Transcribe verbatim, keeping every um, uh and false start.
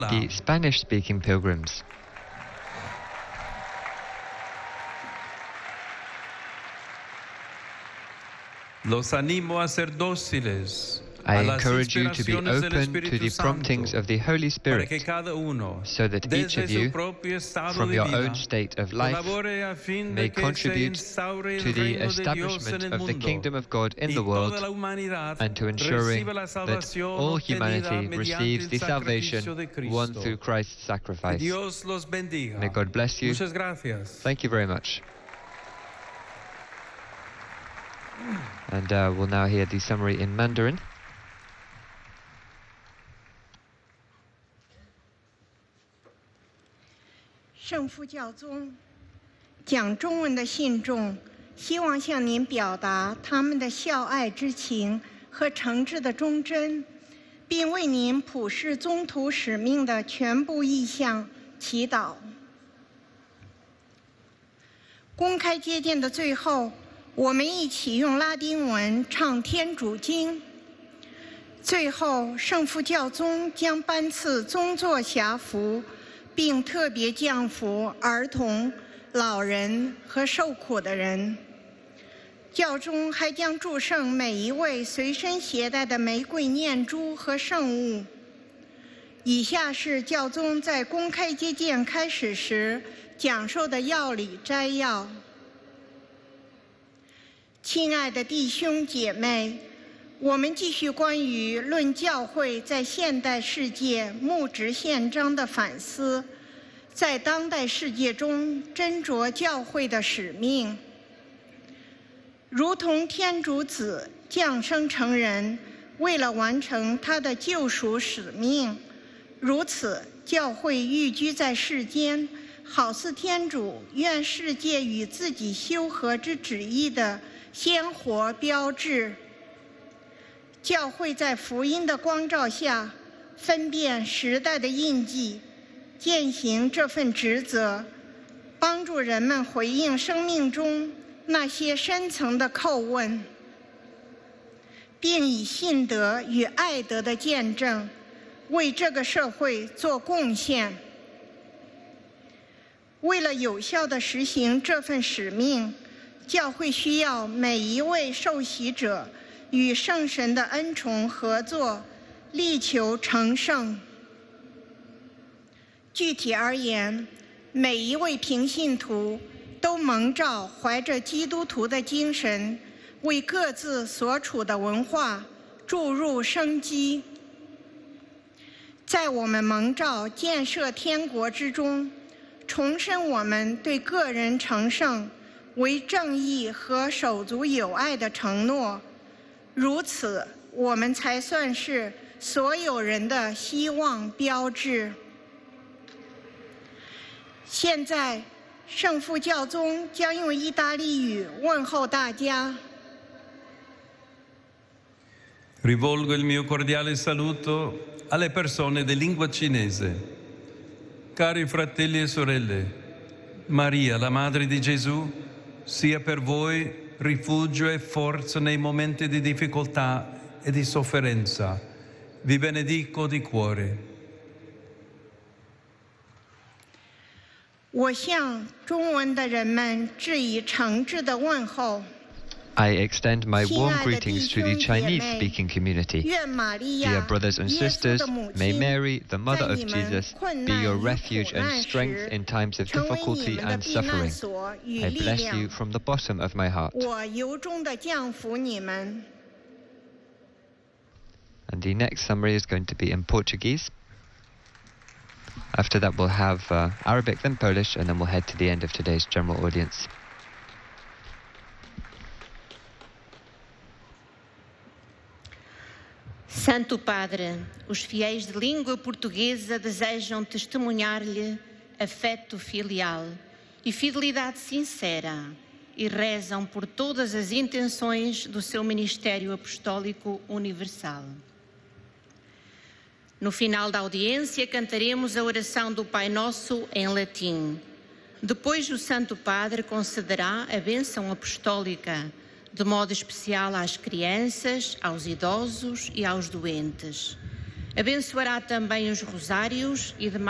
the Spanish-speaking pilgrims. Los animo a ser dóciles. I encourage you to be open to the promptings of the Holy Spirit, so that each of you, from your own state of life, may contribute to the establishment of the kingdom of God in the world and to ensuring that all humanity receives the salvation won through Christ's sacrifice. May God bless you. Thank you very much. And uh, we'll now hear the summary in Mandarin. 圣父教宗讲中文的信众希望向您表达他们的孝爱之情和诚挚的忠贞，并为您普世宗徒使命的全部意向祈祷。公开接见的最后，我们一起用拉丁文唱天主经。最后，圣父教宗将颁赐宗座辖服，并特别降福儿童、老人和受苦的人。教宗还将祝圣每一位随身携带的玫瑰念珠和圣物。以下是教宗在公开接见开始时讲授的要理摘要。亲爱的弟兄姐妹，我们继续关于论教会在现代世界牧职宪章的反思，在当代世界中斟酌教会的使命。如同天主子降生成人，为了完成他的救赎使命，如此教会寓居在世间，好似天主愿世界与自己修和之旨意的鲜活标志。教会在福音的光照下，分辨时代的印记，践行这份职责，帮助人们回应生命中那些深层的叩问，并以信德与爱德的见证，为这个社会做贡献。为了有效地实行这份使命，教会需要每一位受洗者与圣神的恩宠合作，力求成圣。具体而言，每一位平信徒都蒙召怀着基督徒的精神，为各自所处的文化注入生机。在我们蒙召建设天国之中，重申我们对个人成圣为正义和手足友爱的承诺，如此我们才算是所有人的希望标志。现在，圣父教宗将用意大利语问候大家。 Rivolgo il mio cordiale saluto alle persone di lingua cinese. Cari fratelli e sorelle, Maria, la Madre di Gesù, sia per voi rifugio e forza nei momenti di difficoltà e di sofferenza. Vi benedico di cuore. 我向中文的人们致以诚挚的问候。 I extend my warm greetings to the Chinese-speaking community. Dear brothers and sisters, may Mary, the Mother of Jesus, be your refuge and strength in times of difficulty and suffering. I bless you from the bottom of my heart. And the next summary is going to be in Portuguese. After that we'll have uh, Arabic, then Polish, and then we'll head to the end of today's general audience. Santo Padre, os fiéis de língua portuguesa desejam testemunhar-lhe afeto filial e fidelidade sincera e rezam por todas as intenções do seu ministério apostólico universal. No final da audiência, cantaremos a oração do Pai Nosso em latim. Depois, o Santo Padre concederá a bênção apostólica, de modo especial às crianças, aos idosos e aos doentes. Abençoará também os rosários e demais